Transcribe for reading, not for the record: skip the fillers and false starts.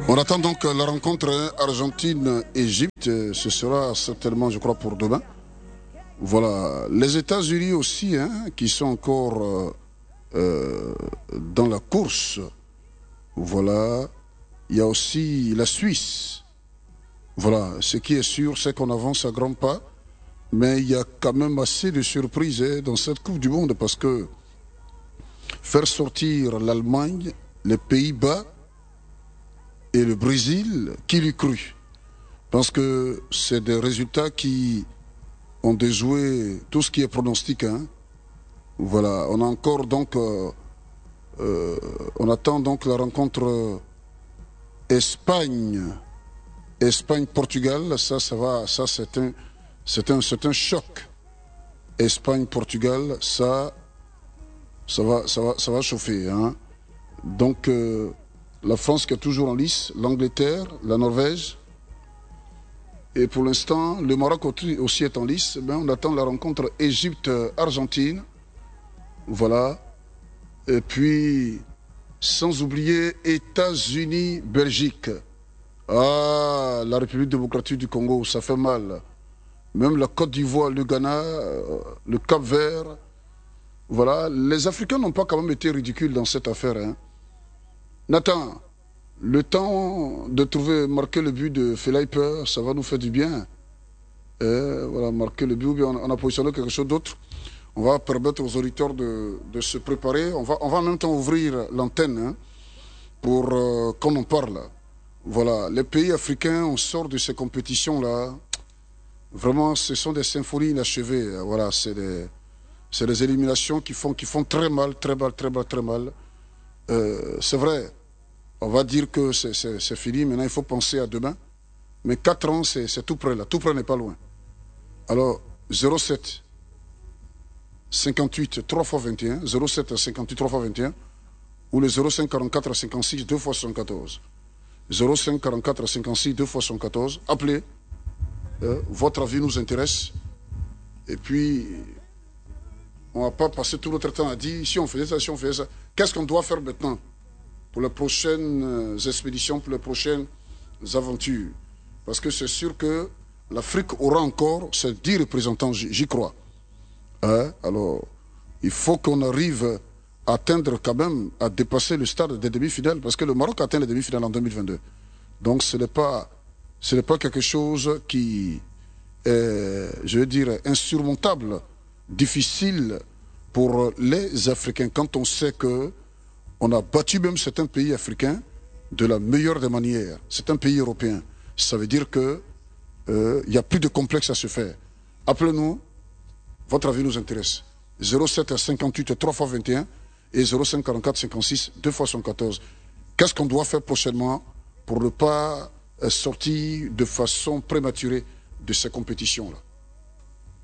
On attend donc la rencontre Argentine-Égypte. Ce sera certainement, je crois, pour demain. Voilà. Les États-Unis aussi, qui sont encore dans la course. Voilà. Il y a aussi la Suisse. Voilà. Ce qui est sûr, c'est qu'on avance à grands pas. Mais il y a quand même assez de surprises dans cette Coupe du Monde parce que faire sortir l'Allemagne, les Pays-Bas et le Brésil, qui l'eût cru? Parce que c'est des résultats qui ont déjoué tout ce qui est pronostic. Voilà, on a encore donc, on attend donc la rencontre Espagne-Portugal. Ça va, ça c'est un choc. Espagne-Portugal, ça va chauffer. Donc la France qui est toujours en lice, l'Angleterre, la Norvège. Et pour l'instant, le Maroc aussi est en lice. Ben, on attend la rencontre Égypte-Argentine. Voilà. Et puis, sans oublier États-Unis-Belgique. Ah, la République démocratique du Congo, ça fait mal. Même la Côte d'Ivoire, le Ghana, le Cap-Vert. Voilà. Les Africains n'ont pas quand même été ridicules dans cette affaire. Nathan, le temps de marquer le but de Feleiper, ça va nous faire du bien. Voilà, marquer le but, ou bien on a positionné quelque chose d'autre. On va permettre aux auditeurs de se préparer. On va en même temps ouvrir l'antenne pour qu'on en parle. Voilà, les pays africains, on sort de ces compétitions-là. Vraiment, ce sont des symphonies inachevées. Voilà, c'est des éliminations qui font très mal. C'est vrai. On va dire que c'est fini, maintenant il faut penser à demain. Mais 4 ans, c'est tout près là, tout près n'est pas loin. Alors, 07 58 3 x 21, 07 58 3 x 21, ou le 05 44 56 2 x 74. 05 44 56 2 x 74, appelez, votre avis nous intéresse. Et puis, on ne va pas passer tout notre temps à dire, si on faisait ça, si on faisait ça. Qu'est-ce qu'on doit faire maintenant pour les prochaines expéditions, pour les prochaines aventures? Parce que c'est sûr que l'Afrique aura encore ses 10 représentants, j'y crois. Alors, il faut qu'on arrive à atteindre quand même, à dépasser le stade des demi-finales, parce que le Maroc a atteint les demi-finales en 2022. Donc ce n'est pas quelque chose qui est, je veux dire, insurmontable, difficile pour les Africains, quand on sait que on a battu même certains pays africains de la meilleure des manières. C'est un pays européen. Ça veut dire que il n'y a plus de complexe à se faire. Appelez-nous. Votre avis nous intéresse. 07 58 3 x 21 et 05 44 56 2 x 74. Qu'est-ce qu'on doit faire prochainement pour ne pas sortir de façon prématurée de ces compétitions-là?